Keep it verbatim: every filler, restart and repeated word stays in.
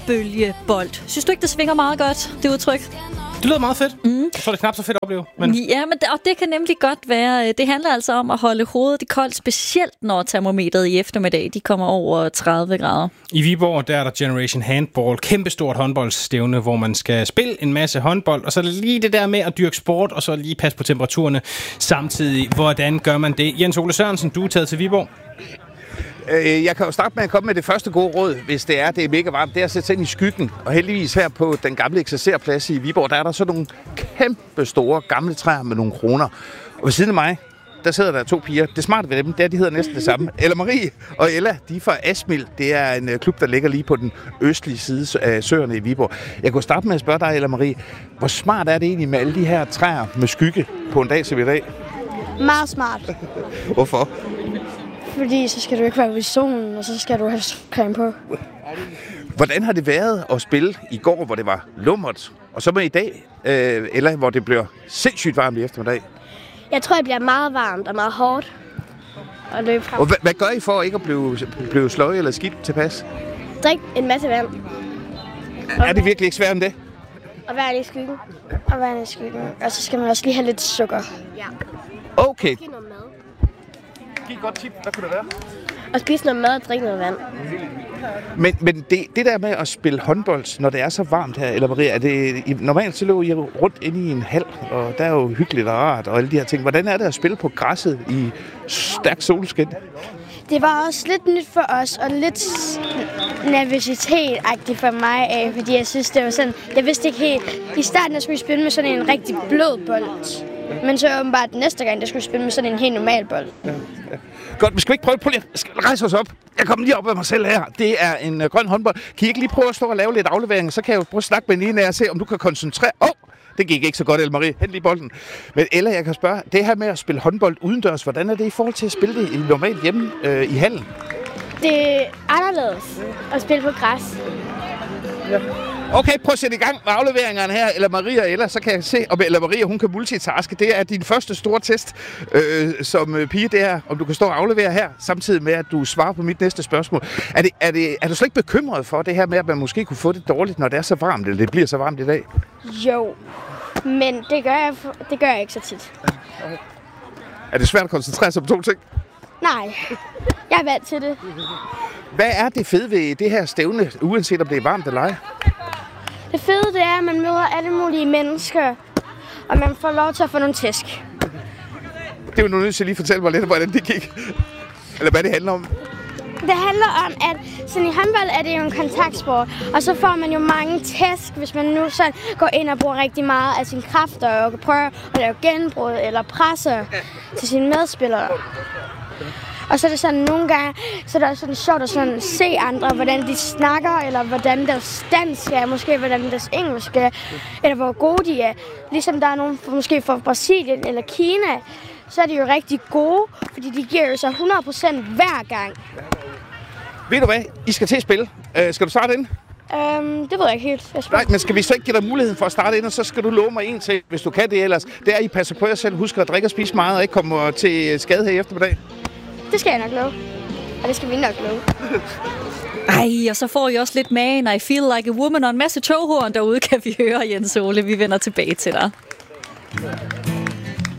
Overbølgebold. Synes du ikke, det svinger meget godt, det udtryk? Det lyder meget fedt. Mm. Jeg tror, det er knap så fedt at opleve. Men... Ja, men det, og det kan nemlig godt være. Det handler altså om at holde hovedet i koldt, specielt når termometeret i eftermiddag de kommer over tredive grader. I Viborg der er der Generation Handball, kæmpestort håndboldstævne, hvor man skal spille en masse håndbold, og så lige det der med at dyrke sport, og så lige passe på temperaturerne samtidig. Hvordan gør man det? Jens Ole Sørensen, du er taget til Viborg. Jeg kan jo starte med at komme med det første gode råd, hvis det er, det er mega varmt. Det er at sætte sig ind i skyggen. Og heldigvis her på den gamle eksercerplads i Viborg, der er der så nogle kæmpe store gamle træer med nogle kroner. Og ved siden af mig, der sidder der to piger. Det smarte ved dem, det er, de hedder næsten det samme. Ella Marie og Ella, de er fra Asmild. Det er en klub, der ligger lige på den østlige side af søerne i Viborg. Jeg kunne starte med at spørge dig, Ella Marie, hvor smart er det egentlig med alle de her træer med skygge på en dag som i dag? Meget smart. Hvorfor? Fordi så skal du ikke være ude i solen, og så skal du have creme på. Hvordan har det været at spille i går, hvor det var lummert, og så med i dag, øh, eller hvor det bliver sindssygt varmt i eftermiddag? Jeg tror, det bliver meget varmt og meget hårdt at løbe frem. Og hvad, hvad gør I for ikke at blive, blive sløje eller skidt tilpas? Drik en masse vand. Er det virkelig ikke sværere end det? Og være i skyggen. Og være i skyggen. Og så skal man også lige have lidt sukker. Ja. Okay. Giv noget mad. Giv et godt tip. Hvad kunne det være? Og spise noget mad og drikke noget vand. Men, men det, det der med at spille håndbold, når det er så varmt her, eller Maria, er det normalt så løber I rundt inde i en hal, og der er jo hyggeligt og rart og alle de her ting. Hvordan er det at spille på græsset i stærk solskin? Det var også lidt nyt for os, og lidt nervøsitet-agtigt for mig, af, fordi jeg synes, det var sådan, jeg vidste ikke helt, i starten der skulle vi spille med sådan en rigtig blød bold, men så åbenbart næste gang, der skulle vi spille med sådan en helt normal bold. Ja, ja. Godt, vi skal ikke prøve, prøve lige at rejse os op. Jeg kommer lige op af mig selv her. Det er en uh, grøn håndbold. Kan I ikke lige prøve at stå og lave lidt aflevering, så kan jeg jo prøve at snakke med en af jer og se, om du kan koncentrere. Åh! Oh! Det gik ikke så godt, Ella Marie. Hent lige bolden. Men Ella, jeg kan spørge, det her med at spille håndbold udendørs, hvordan er det i forhold til at spille det i normalt hjemme øh, i hallen? Det er anderledes at spille på græs. Ja. Okay, prøv at sætte i gang med afleveringerne her, Ella Marie og Ella, så kan jeg se, om Ella Marie, hun kan multitaske. Det er din første store test øh, som øh, pige, det her, om du kan stå og aflevere her, samtidig med, at du svarer på mit næste spørgsmål. Er, det, er, det, er du slet ikke bekymret for det her med, at man måske kunne få det dårligt, når det er så varmt, eller det bliver så varmt i dag? Jo, men det gør jeg, det gør jeg ikke så tit. Okay. Er det svært at koncentrere sig på to ting? Nej, jeg er vant til det. Hvad er det fede ved det her stævne, uanset om det er varmt eller ej? Det fede det er, at man møder alle mulige mennesker, og man får lov til at få nogle tæsk. Det er jo nu nødt til at lige fortælle mig lidt, hvordan det gik. Eller hvad det handler om. Det handler om, at sådan i håndbold er det jo en kontaktsport, og så får man jo mange tæsk, hvis man nu sådan går ind og bruger rigtig meget af sine kræfter og prøver at lave genbrud eller presse til sine medspillere. Og så er det sådan nogle gange, så er det også sådan sjovt at sådan se andre, hvordan de snakker, eller hvordan deres dansk er, måske hvordan deres engelsk er, eller hvor gode de er. Ligesom der er nogen måske fra Brasilien eller Kina, så er de jo rigtig gode, fordi de giver jo så hundrede procent hver gang. Ved du hvad? I skal til at spille. Uh, skal du starte ind? Um, det ved jeg ikke helt. Jeg Nej, men skal vi så ikke give dig muligheden for at starte ind, og så skal du love mig en til, hvis du kan det ellers. Det er, at I passer på jer selv. Husk at drikke og spise meget, og ikke komme til skade her i eftermiddag. Det skal jeg nok love. Og det skal vi nok love. Ej, og så får I også lidt magen. I feel like a woman, og en masse toghorn derude, kan vi høre, Jens Ole. Vi vender tilbage til dig.